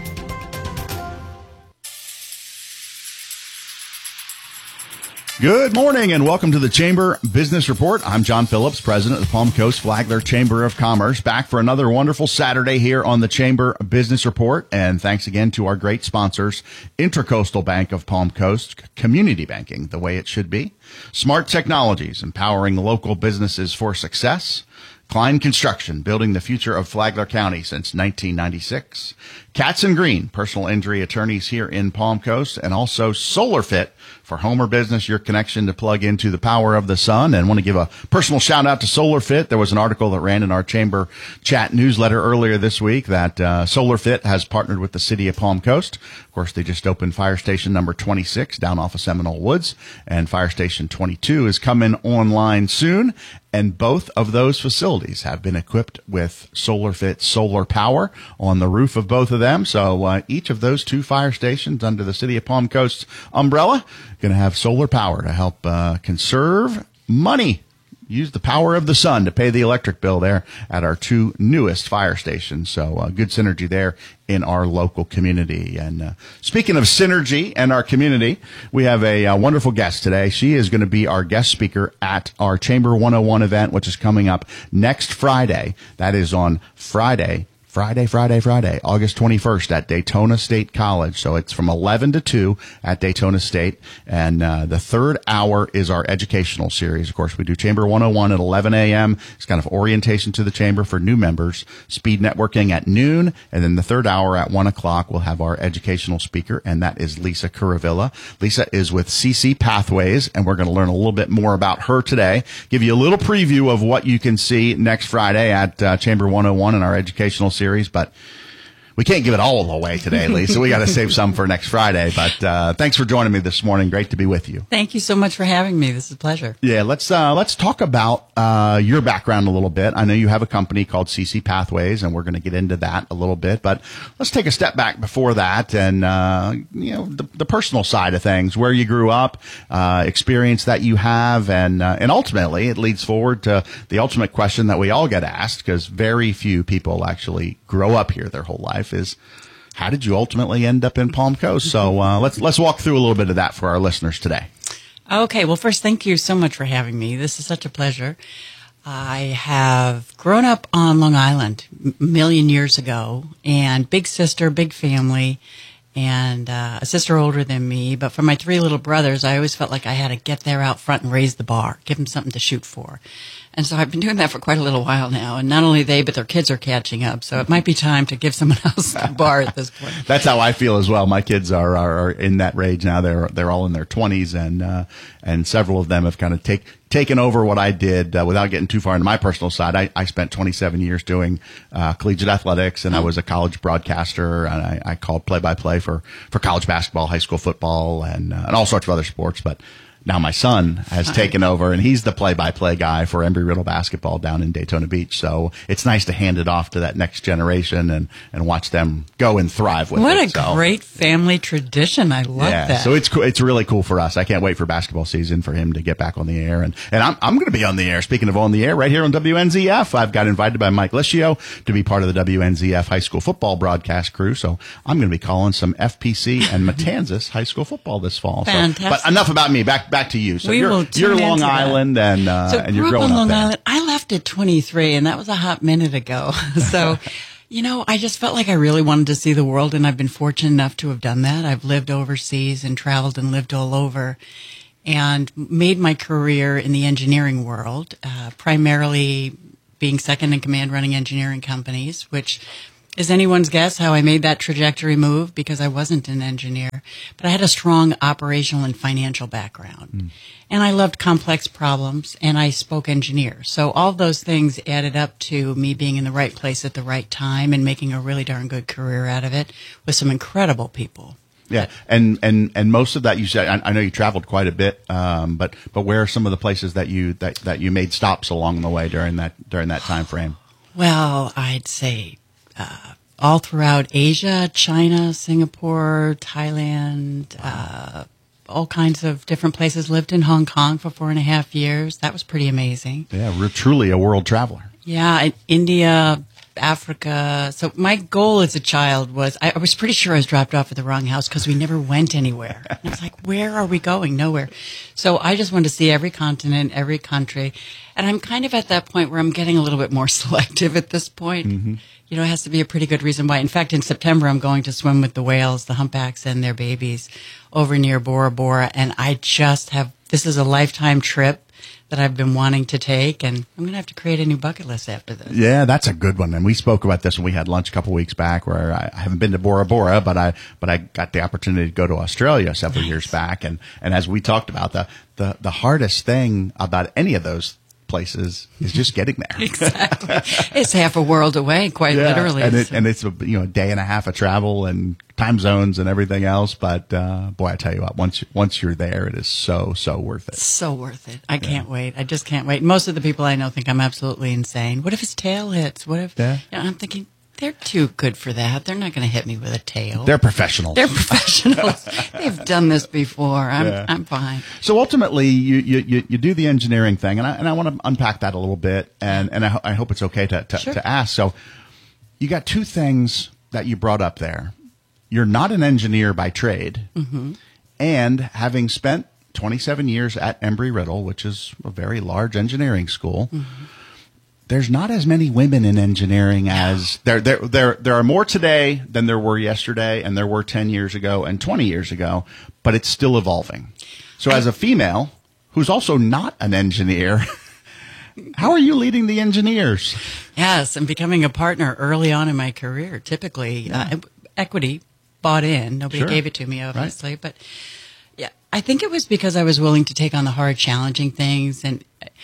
Good morning and welcome to the Chamber Business Report. I'm John Phillips, president of the Palm Coast Flagler Chamber of Commerce, back for another wonderful Saturday here on the Chamber Business Report. And thanks again to our great sponsors, Intracoastal Bank of Palm Coast, community banking the way it should be, Smart Technologies, empowering local businesses for success, Klein Construction, building the future of Flagler County since 1996, Katz and Green, personal injury attorneys here in Palm Coast, and also SolarFit, for home or business, your connection to plug into the power of the sun. And want to give a personal shout out to SolarFit. There was an article that ran in our chamber chat newsletter earlier this week that SolarFit has partnered with the city of Palm Coast. Of course, they just opened Fire Station number 26 down off of Seminole Woods, and Fire Station 22 is coming online soon. And both of those facilities have been equipped with SolarFit solar power on the roof of both of them. So each of those two fire stations under the city of Palm Coast umbrella going to have solar power to help conserve money. Use the power of the sun to pay the electric bill there at our two newest fire stations. So good synergy there in our local community. And speaking of synergy and our community, we have a wonderful guest today. She is going to be our guest speaker at our Chamber 101 event, which is coming up next Friday. That is on Friday, August 21st at Daytona State College. So it's from 11 to 2 at Daytona State. And the third hour is our educational series. Of course, we do Chamber 101 at 11 a.m. It's kind of orientation to the Chamber for new members. Speed networking at noon. And then the third hour at 1 o'clock, we'll have our educational speaker, and that is Lisa Curavilla. Lisa is with CC Pathways, and we're going to learn a little bit more about her today. Give you a little preview of what you can see next Friday at Chamber 101 in our educational series. But we can't give it all away today, Lisa. We got to save some for next Friday. But thanks for joining me this morning. Great to be with you. Thank you so much for having me. This is a pleasure. Yeah, let's talk about your background a little bit. I know you have a company called CC Pathways, and we're going to get into that a little bit. But let's take a step back before that, and the personal side of things, where you grew up, experience that you have, and ultimately it leads forward to the ultimate question that we all get asked, because very few people actually grow up here their whole life, is how did you ultimately end up in Palm Coast? So let's walk through a little bit of that for our listeners today. Okay. Well, first, thank you so much for having me. This is such a pleasure. I have grown up on Long Island a million years ago, and big sister, big family, and a sister older than me. But for my three little brothers, I always felt like I had to get there out front and raise the bar, give them something to shoot for. And so I've been doing that for quite a little while now. And not only they, but their kids are catching up. So it might be time to give someone else the bar at this point. That's how I feel as well. My kids are in that range now. They're all in their 20s, and several of them have kind of taken over what I did without getting too far into my personal side. I spent 27 years doing collegiate athletics, and I was a college broadcaster, and I called play-by-play for college basketball, high school football, and all sorts of other sports. But now my son has taken over, and he's the play-by-play guy for Embry-Riddle basketball down in Daytona Beach. So it's nice to hand it off to that next generation and watch them go and thrive with it. What a great family tradition. I love that. So it's really cool for us. I can't wait for basketball season for him to get back on the air. And I'm going to be on the air. Speaking of on the air, right here on WNZF, I've got invited by Mike Lischio to be part of the WNZF high school football broadcast crew. So I'm going to be calling some FPC and Matanzas high school football this fall. Fantastic. So, but enough about me. Back to you. So you're Long Island, and you're growing up Long there. Island. I left at 23, and that was a hot minute ago. So, I just felt like I really wanted to see the world, and I've been fortunate enough to have done that. I've lived overseas and traveled and lived all over and made my career in the engineering world, primarily being second in command running engineering companies, which is anyone's guess how I made that trajectory move, because I wasn't an engineer. But I had a strong operational and financial background. And I loved complex problems, and I spoke engineer. So all those things added up to me being in the right place at the right time and making a really darn good career out of it with some incredible people. Yeah, and most of that you said. I know you traveled quite a bit, but where are some of the places that you made stops along the way during that time frame? Well, I'd say all throughout Asia, China, Singapore, Thailand, all kinds of different places. Lived in Hong Kong for 4.5 years. That was pretty amazing. Yeah, we're truly a world traveler. Yeah, in India, Africa. So my goal as a child was, I was pretty sure I was dropped off at the wrong house because we never went anywhere. And I was like, where are we going? Nowhere. So I just wanted to see every continent, every country. And I'm kind of at that point where I'm getting a little bit more selective at this point. Mm-hmm. It has to be a pretty good reason why. In fact, in September, I'm going to swim with the whales, the humpbacks and their babies over near Bora Bora. And this is a lifetime trip that I've been wanting to take, and I'm going to have to create a new bucket list after this. Yeah, that's a good one. And we spoke about this when we had lunch a couple weeks back, where I haven't been to Bora Bora, but I got the opportunity to go to Australia several years back. And as we talked about, the hardest thing about any of those places is just getting there. Exactly. It's half a world away, quite literally. And it's a day and a half of travel and time zones and everything else. But boy, I tell you what, once you're there, it is so worth it. So worth it. I can't wait. I just can't wait. Most of the people I know think I'm absolutely insane. What if his tail hits? What if? Yeah. I'm thinking, they're too good for that. They're not going to hit me with a tail. They're professionals. They've done this before. I'm fine. So ultimately, you do the engineering thing, and I want to unpack that a little bit, and I hope it's okay to ask. So you got two things that you brought up there. You're not an engineer by trade, mm-hmm. and having spent 27 years at Embry-Riddle, which is a very large engineering school. Mm-hmm. There's not as many women in engineering as there are more today than there were yesterday, and there were 10 years ago and 20 years ago, but it's still evolving. So as a female who's also not an engineer, how are you leading the engineers? Yes, and becoming a partner early on in my career, typically equity bought in. Nobody gave it to me, obviously, but yeah, I think it was because I was willing to take on the hard, challenging things. And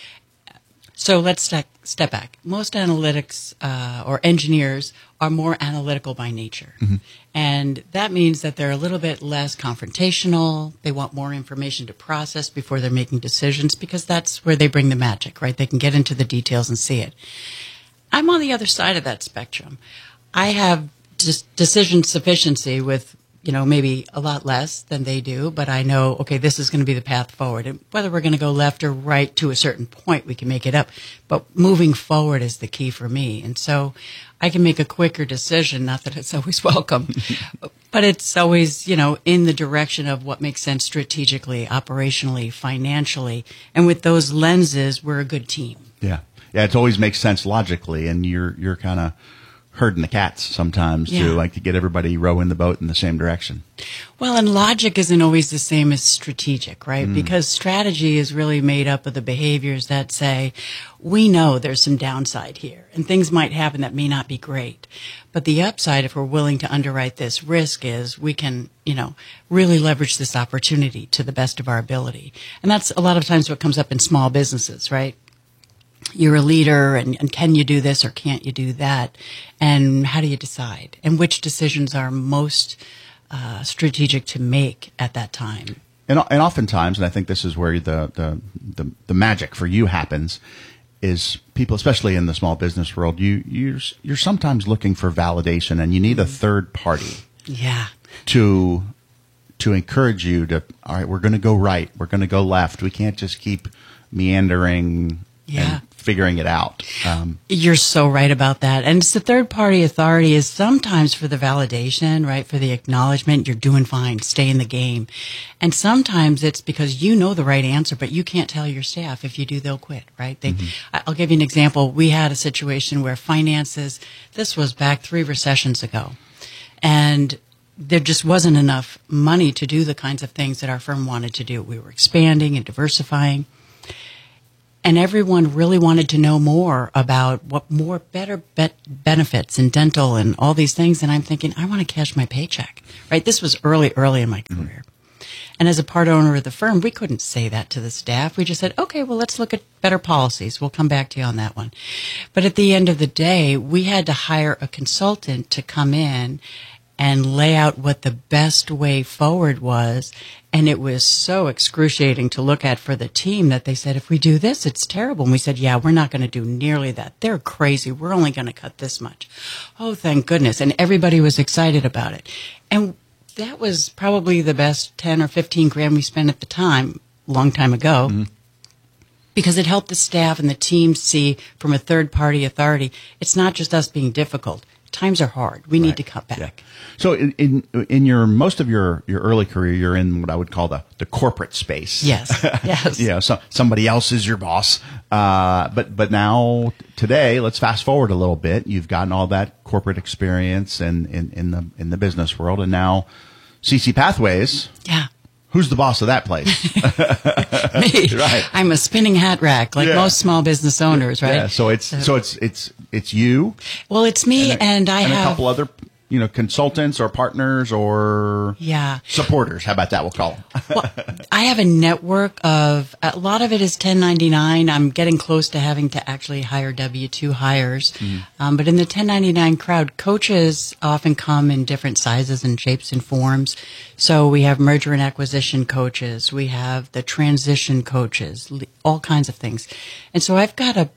so let's step back. Most analytics or engineers are more analytical by nature. Mm-hmm. And that means that they're a little bit less confrontational. They want more information to process before they're making decisions, because that's where they bring the magic, right? They can get into the details and see it. I'm on the other side of that spectrum. I have decision sufficiency with maybe a lot less than they do, but I know, okay, this is going to be the path forward. And whether we're going to go left or right to a certain point, we can make it up. But moving forward is the key for me. And so I can make a quicker decision, not that it's always welcome, but it's always, in the direction of what makes sense strategically, operationally, financially. And with those lenses, we're a good team. Yeah. Yeah, it always makes sense logically, and you're kind of herding the cats sometimes to get everybody rowing the boat in the same direction. Well, and logic isn't always the same as strategic, right? Because strategy is really made up of the behaviors that say, we know there's some downside here and things might happen that may not be great. But the upside, if we're willing to underwrite this risk, is we can, really leverage this opportunity to the best of our ability. And that's a lot of times what comes up in small businesses, right? You're a leader, and can you do this or can't you do that? And how do you decide? And which decisions are most strategic to make at that time? And oftentimes, and I think this is where the magic for you happens, is people, especially in the small business world, you're sometimes looking for validation, and you need a third party. Yeah. To encourage you to, all right, we're going to go right, we're going to go left. We can't just keep meandering. Yeah. figuring it out. You're so right about that. And it's the third-party authority is sometimes for the validation, right, for the acknowledgement, you're doing fine, stay in the game. And sometimes it's because you know the right answer, but you can't tell your staff. If you do, they'll quit, right? I'll give you an example. We had a situation where finances, this was back 3 recessions ago, and there just wasn't enough money to do the kinds of things that our firm wanted to do. We were expanding and diversifying. And everyone really wanted to know more about what better benefits and dental and all these things. And I'm thinking, I want to cash my paycheck, right? This was early in my career. And as a part owner of the firm, we couldn't say that to the staff. We just said, okay, well, let's look at better policies. We'll come back to you on that one. But at the end of the day, we had to hire a consultant to come in and lay out what the best way forward was. And it was so excruciating to look at for the team that they said, if we do this, it's terrible. And we said, yeah, we're not going to do nearly that. They're crazy. We're only going to cut this much. Oh, thank goodness. And everybody was excited about it. And that was probably the best 10 or 15 grand we spent at the time, a long time ago, because it helped the staff and the team see from a third-party authority, it's not just us being difficult. Times are hard. We need to cut back. Yeah. So in your most of your early career, you're in what I would call the corporate space. Yes. Yes. You know, somebody else is your boss. But now today, let's fast forward a little bit. You've gotten all that corporate experience in the business world, and now CC Pathways. Yeah. Who's the boss of that place? Me. Right. I'm a spinning hat rack, like most small business owners, right? Yeah. So it's you. Well, it's me, and I have a couple other, consultants or partners or supporters. How about that? We'll call them. Well, I have a network of, a lot of it is 1099. I'm getting close to having to actually hire W-2 hires. But in the 1099 crowd, coaches often come in different sizes and shapes and forms. So we have merger and acquisition coaches. We have the transition coaches, all kinds of things. And so I've got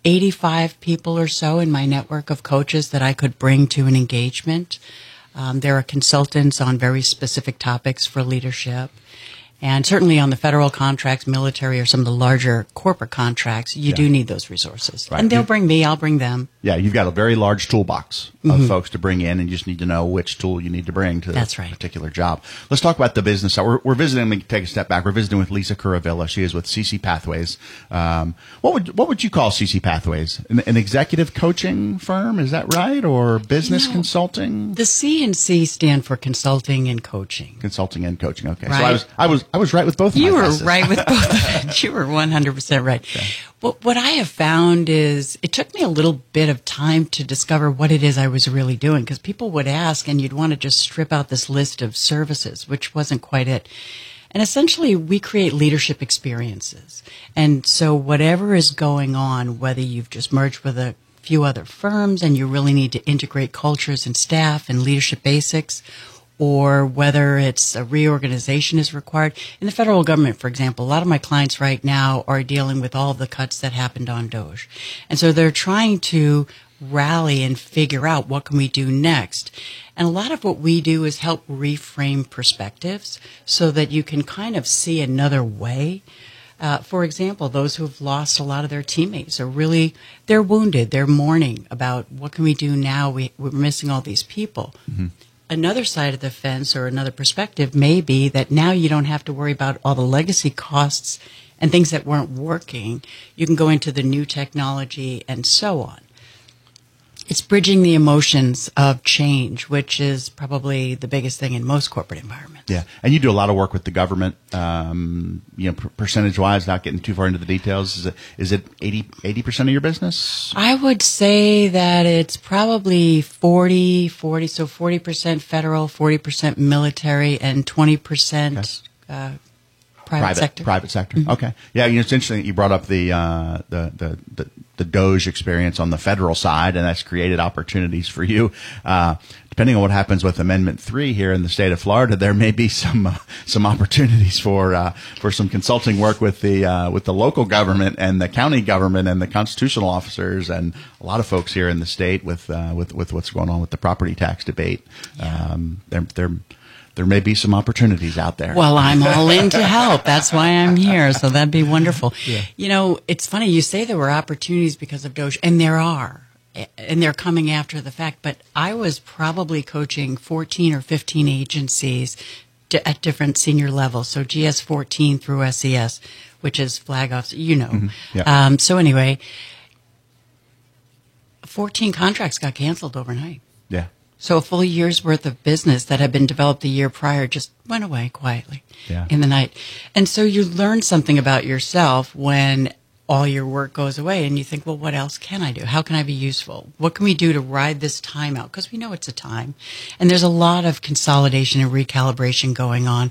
85 people or so in my network of coaches that I could bring to an engagement. There are consultants on very specific topics for leadership. And certainly on the federal contracts, military, or some of the larger corporate contracts, you do need those resources. Right. And they'll bring me, I'll bring them. Yeah, you've got a very large toolbox of folks to bring in, and you just need to know which tool you need to bring to the particular job. Let's talk about the business. We're visiting, let me take a step back. We're visiting with Lisa Curavilla. She is with CC Pathways. What would you call CC Pathways? An executive coaching firm, is that right? Or business consulting? The C and C stand for consulting and coaching. Consulting and coaching, okay. Right. So I was right with both of my guesses. You were right with both of it. You were 100% right. Okay. But what I have found is it took me a little bit of time to discover what it is I was really doing, because people would ask and you'd want to just strip out this list of services, which wasn't quite it. And essentially, we create leadership experiences. And so whatever is going on, whether you've just merged with a few other firms and you really need to integrate cultures and staff and leadership basics, or whether it's a reorganization is required. In the federal government, for example, a lot of my clients right now are dealing with all the cuts that happened on DOGE. And so they're trying to rally and figure out what can we do next. And a lot of what we do is help reframe perspectives so that you can kind of see another way. For example, those who have lost a lot of their teammates they're wounded, they're mourning about what can we do now, we're missing all these people. Another side of the fence or another perspective may be that now you don't have to worry about all the legacy costs and things that weren't working. You can go into the new technology and so on. It's bridging the emotions of change, which is probably the biggest thing in most corporate environments. Yeah, and you do a lot of work with the government. Percentage-wise, not getting too far into the details, is it 80% of your business? I would say that it's probably 40, so 40% federal, 40% military, and 20% private sector. Private sector. Okay. Yeah, it's interesting that you brought up the DOGE experience on the federal side, and that's created opportunities for you. Depending on what happens with Amendment 3 here in the state of Florida, there may be some opportunities for some consulting work with the local government and the county government and the constitutional officers and a lot of folks here in the state with what's going on with the property tax debate. Yeah. They're there may be some opportunities out there. Well, I'm all in to help. That's why I'm here. So that'd be wonderful. Yeah. You know, it's funny. You say there were opportunities because of Doge, and there are. And they're coming after the fact. But I was probably coaching 14 or 15 agencies at different senior levels. So GS14 through SES, which is flag officer, you know. Mm-hmm. Yeah. So anyway, 14 contracts got canceled overnight. Yeah. So a full year's worth of business that had been developed the year prior just went away quietly in the night. And so you learn something about yourself when all your work goes away and you think, well, what else can I do? How can I be useful? What can we do to ride this time out? Because we know it's a time. And there's a lot of consolidation and recalibration going on.